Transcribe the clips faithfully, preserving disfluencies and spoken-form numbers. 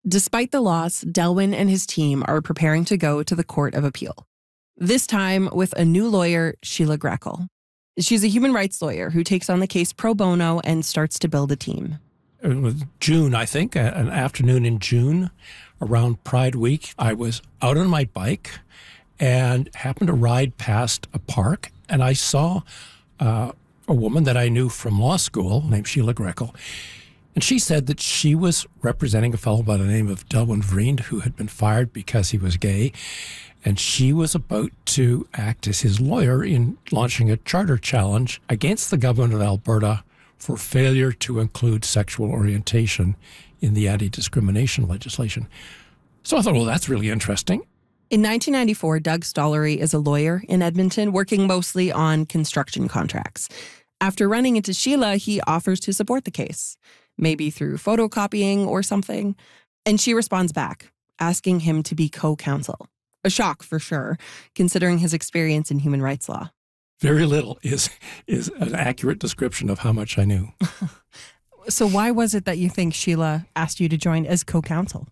Despite the loss, Delwyn and his team are preparing to go to the Court of Appeal. This time with a new lawyer, Sheila Grekel. She's a human rights lawyer who takes on the case pro bono and starts to build a team. It was June, I think, an afternoon in June, around Pride Week. I was out on my bike and happened to ride past a park, and I saw uh, a woman that I knew from law school named Sheila Grekel. And she said that she was representing a fellow by the name of Delwyn Vriend, who had been fired because he was gay. And she was about to act as his lawyer in launching a charter challenge against the government of Alberta for failure to include sexual orientation in the anti-discrimination legislation. So I thought, well, that's really interesting. In nineteen ninety-four, Doug Stollery is a lawyer in Edmonton working mostly on construction contracts. After running into Sheila, he offers to support the case, maybe through photocopying or something. And she responds back, asking him to be co-counsel. A shock for sure, considering his experience in human rights law. Very little is is an accurate description of how much I knew. So why was it that you think Sheila asked you to join as co-counsel?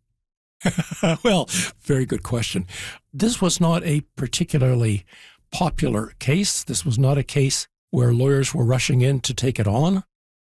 Well, very good question. This was not a particularly popular case. This was not a case where lawyers were rushing in to take it on.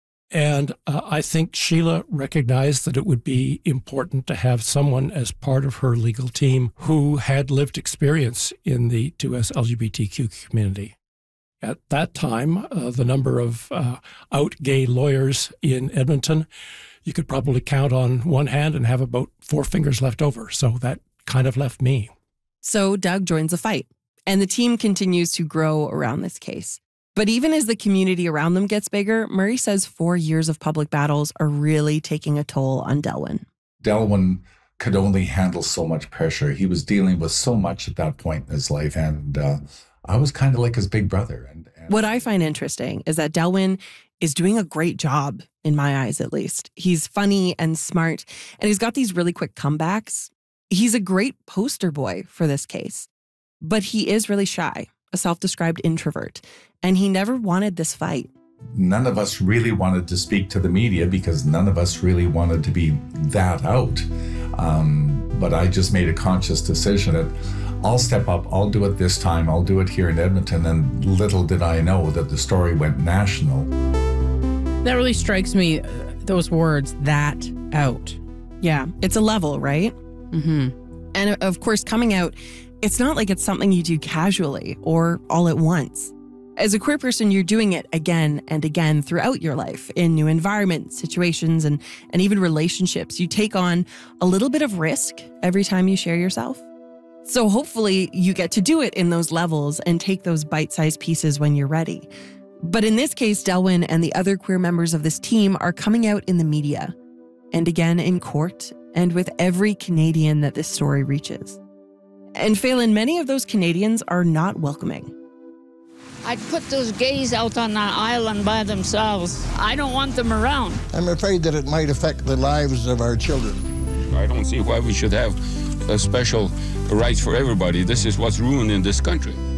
And uh, I think Sheila recognized that it would be important to have someone as part of her legal team who had lived experience in the two S L G B T Q community. At that time, uh, the number of uh, out gay lawyers in Edmonton, you could probably count on one hand and have about four fingers left over. So that kind of left me. So Doug joins the fight, and the team continues to grow around this case. But even as the community around them gets bigger, Murray says four years of public battles are really taking a toll on Delwyn. Delwyn could only handle so much pressure. He was dealing with so much at that point in his life, and uh, I was kind of like his big brother. And, and What I find interesting is that Delwyn is doing a great job, in my eyes at least. He's funny and smart, and he's got these really quick comebacks. He's a great poster boy for this case. But he is really shy, a self-described introvert, and he never wanted this fight. None of us really wanted to speak to the media because none of us really wanted to be that out. Um, but I just made a conscious decision that I'll step up, I'll do it this time, I'll do it here in Edmonton, and little did I know that the story went national. That really strikes me, uh, those words, that out. Yeah, it's a level, right? Mm-hmm. And of course, coming out, it's not like it's something you do casually or all at once. As a queer person, you're doing it again and again throughout your life in new environments, situations, and, and even relationships. You take on a little bit of risk every time you share yourself. So hopefully you get to do it in those levels and take those bite-sized pieces when you're ready. But in this case, Delwyn and the other queer members of this team are coming out in the media and again in court and with every Canadian that this story reaches. And Phelan, many of those Canadians are not welcoming. I'd put those gays out on that island by themselves. I don't want them around. I'm afraid that it might affect the lives of our children. I don't see why we should have a special rights for everybody. This is what's ruining this country.